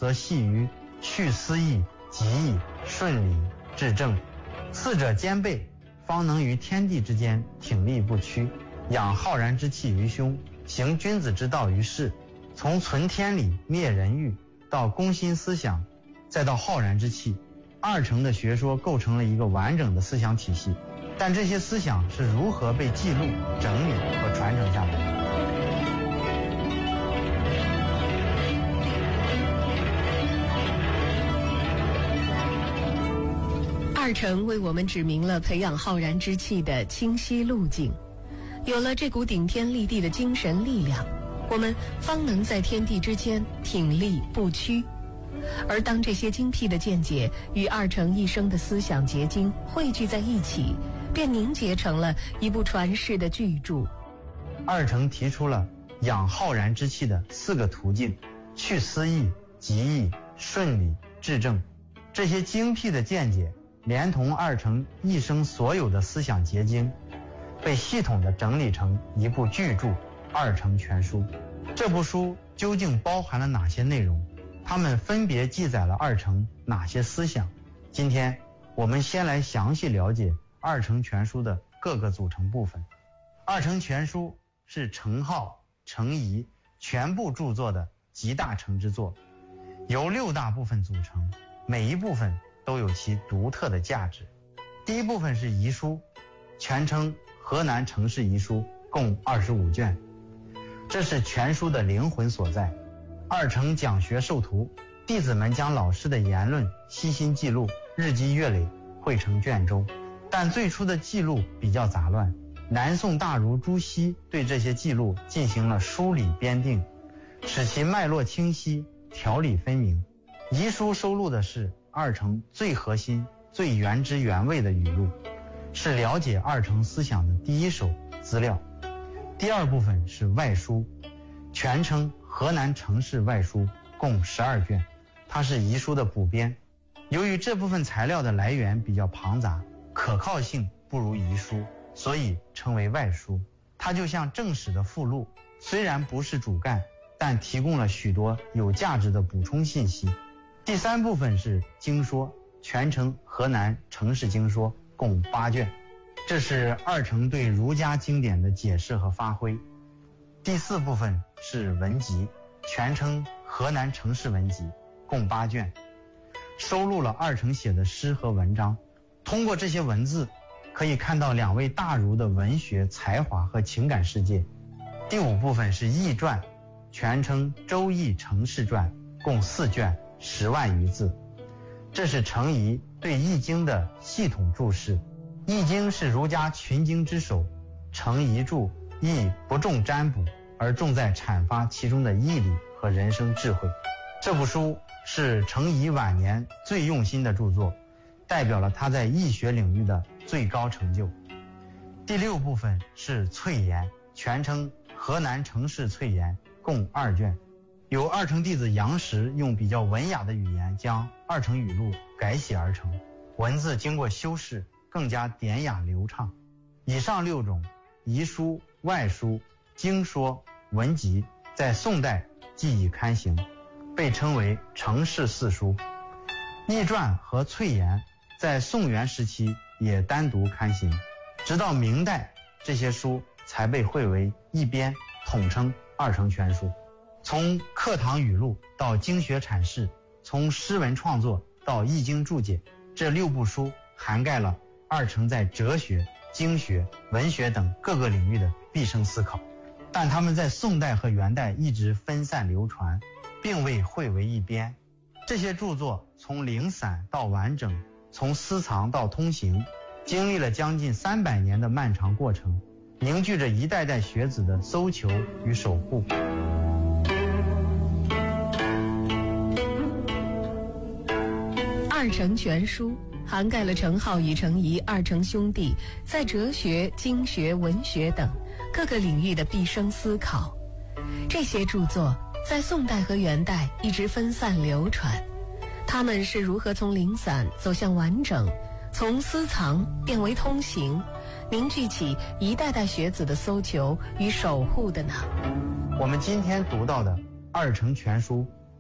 则系于去私意、极易、顺理、至正，四者兼备，方能于天地之间挺立不屈，养浩然之气于胸，行君子之道于世。从存天理、灭人欲，到攻心思想，再到浩然之气，二程的学说构成了一个完整的思想体系。但这些思想是如何被记录、整理和传承下来的？ 二程为我们指明了培养浩然之气的清晰路径。有了这股顶天立地的精神力量，我们方能在天地之间挺立不屈。而当这些精辟的见解与二程一生的思想结晶汇聚在一起，便凝结成了一部传世的巨著。 二程提出了养浩然之气的4个途径：去私意、极易、顺理、至正。这些精辟的见解连同二程一生所有的思想结晶，被系统地整理成一部巨著《二程全书》。这部书究竟包含了哪些内容？它们分别记载了二程哪些思想？今天我们先来详细了解《二程全书》的各个组成部分。《二程全书》是程颢、程颐全部著作的集大成之作，由6大部分组成，每一部分都有其独特的价值。第一部分是遗书，全称《河南程氏遗书》，共25卷，这是全书的灵魂所在。二程讲学授徒，弟子们将老师的言论悉心记录，日积月累，汇成卷轴。但最初的记录比较杂乱，南宋大儒朱熹对这些记录进行了梳理编定，使其脉络清晰，条理分明。遗书收录的是二程最核心、最原汁原味的语录，是了解二程思想的第一手资料。第二部分是外书，全称《河南程氏外书》，共12卷，它是遗书的补编。由于这部分材料的来源比较庞杂，可靠性不如遗书，所以称为外书。它就像正史的附录，虽然不是主干，但提供了许多有价值的补充信息。第三部分是经说，全称《河南程氏经说》，共8卷，这是二程对儒家经典的解释和发挥。第四部分是文集，全称《河南程氏文集》，共8卷，收录了二程写的诗和文章。通过这些文字，可以看到2位大儒的文学才华和情感世界。第五部分是易传，全称《周易程氏传》，共4卷，10万余字。这是程颐对易经的系统注释。易经是儒家群经之首，程颐注易不重占卜，而重在阐发其中的义理和人生智慧。这部书是程颐晚年最用心的著作，代表了他在易学领域的最高成就。第6部分是粹言，全称《河南程氏粹言》，共2卷，由二程弟子杨时用比较文雅的语言将二程语录改写而成，文字经过修饰，更加典雅流畅。以上6种遗书、外书、经说、文集在宋代既已刊行，被称为程氏4书。易传和粹言在宋元时期也单独刊行，直到明代这些书才被汇为一编，统称二程全书。从课堂语录到经学阐释，从诗文创作到易经注解，这6部书涵盖了二程在哲学、经学、文学等各个领域的毕生思考。但他们在宋代和元代一直分散流传，并未汇为一编。这些著作从零散到完整，从私藏到通行，经历了将近300年的漫长过程，凝聚着一代代学子的搜求与守护。 二程全书涵盖了程颢与程颐二程兄弟在哲学、经学、文学等各个领域的毕生思考。这些著作在宋代和元代一直分散流传，他们是如何从零散走向完整，从私藏变为通行，凝聚起一代代学子的搜求与守护的呢？ 我们今天读到的二程全书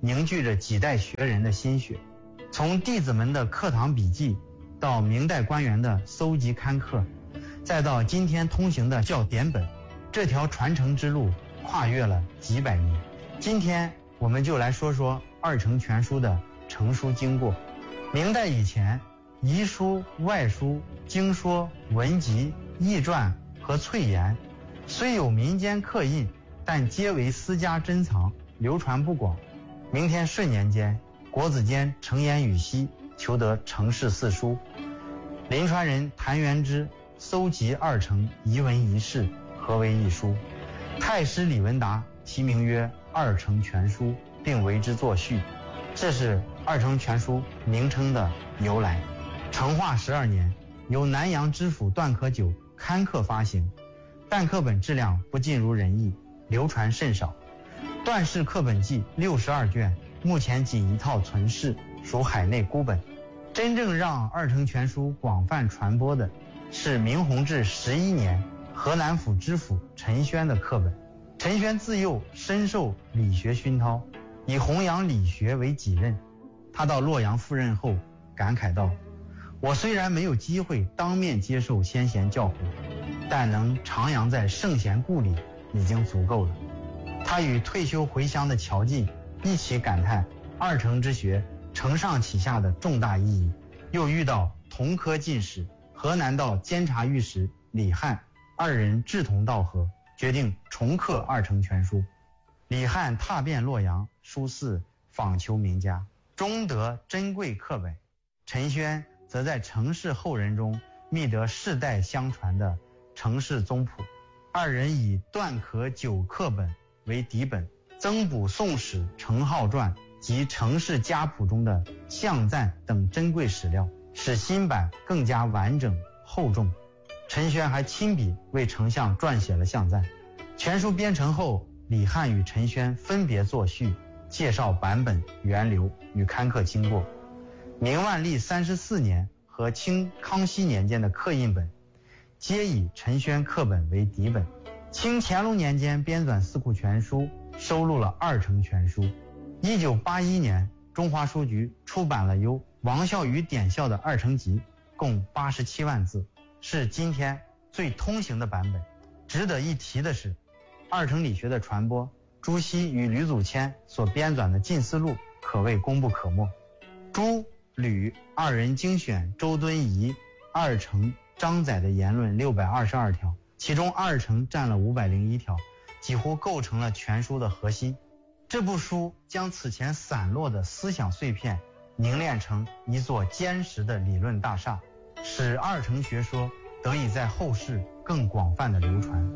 凝聚着几代学人的心血。从弟子们的课堂笔记，到明代官员的搜集刊刻，再到今天通行的教典本，这条传承之路跨越了几百年。今天我们就来说说二程全书的成书经过。明代以前，遗书、外书、经说、文集、异传和粹言，虽有民间刻印，但皆为私家珍藏，流传不广。明天顺年间，国子监承言语析，求得成氏四书。临川人谭元之搜集二程遗文遗事，合为一书。太师李文达题名曰《二程全书》，并为之作序。这是二程全书名称的由来。成化12年，由南阳知府段可久刊刻发行，但课本质量不尽如人意，流传甚少。段氏课本记62卷，目前仅一套存世，属海内孤本。真正让二程全书广泛传播的是明弘治11年河南府知府陈宣的课本。陈宣自幼深受理学熏陶，以弘扬理学为己任。他到洛阳赴任后感慨道：我虽然没有机会当面接受先贤教诲，但能徜徉在圣贤故里已经足够了。他与退休回乡的乔进一起感叹二程之学承上启下的重大意义，又遇到同科进士河南道监察御史李翰，二人志同道合，决定重刻二程全书。李翰踏遍洛阳书肆，访求名家，终得珍贵课本。陈宣则在程氏后人中觅得世代相传的程氏宗谱，二人以段可久课本为底本，增补宋史程浩传及程氏家谱中的象赞等珍贵史料，使新版更加完整厚重。陈宣还亲笔为丞相撰写了象赞。全书编成后，李翰与陈宣分别作序，介绍版本源流与刊刻经过。明万历34年和清康熙年间的刻印本皆以陈宣课本为底本。清乾隆年间编纂四库全书，收录了二程全书。1981年，中华书局出版了由王孝宇点校的二程集，共87万字，是今天最通行的版本。值得一提的是，二程理学的传播，朱熹与吕祖谦所编纂的《近思录》可谓功不可没。朱、吕二人精选周敦颐、二程、张载的言论622条，其中二程占了501条，几乎构成了全书的核心。这部书将此前散落的思想碎片凝练成一座坚实的理论大厦，使二程学说得以在后世更广泛的流传。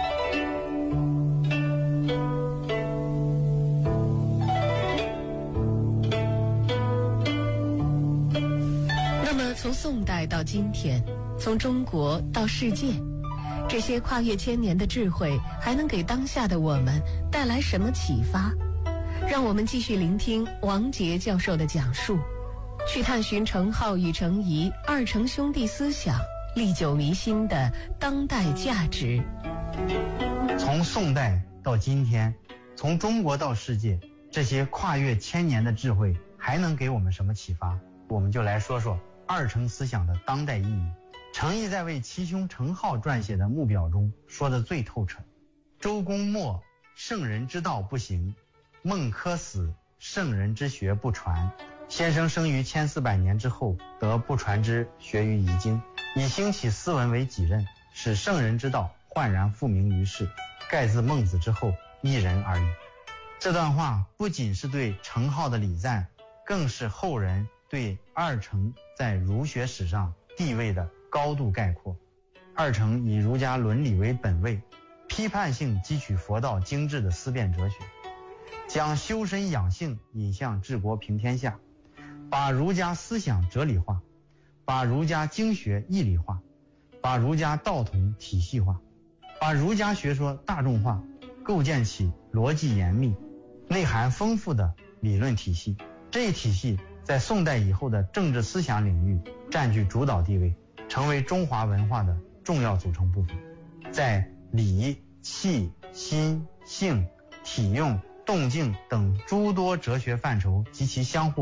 那么从宋代到今天，从中国到世界，这些跨越千年的智慧还能给当下的我们带来什么启发？让我们继续聆听王杰教授的讲述，去探寻程颢与程颐二程兄弟思想历久弥新的当代价值。 从宋代到今天，从中国到世界，这些跨越千年的智慧还能给我们什么启发？我们就来说说二程思想的当代意义。程颐在为其兄程颢撰写的目表中说得最透彻：周公末，圣人之道不行；孟轲死，圣人之学不传。先生生于1400年之后，得不传之学于夷经，以兴起斯文为己任，使圣人之道焕然复明于世，盖自孟子之后一人而已。这段话不仅是对程颢的礼赞，更是后人对二程在儒学史上地位的高度概括。二程以儒家伦理为本位，批判性汲取佛道精致的思辨哲学，将修身养性引向治国平天下，把儒家思想哲理化，把儒家经学义理化，把儒家道统体系化，把儒家学说大众化，构建起逻辑严密、内涵丰富的理论体系。这一体系在宋代以后的政治思想领域占据主导地位，成为中华文化的重要组成部分。在礼、器、心、性、体用、 动静等诸多哲学范畴及其相互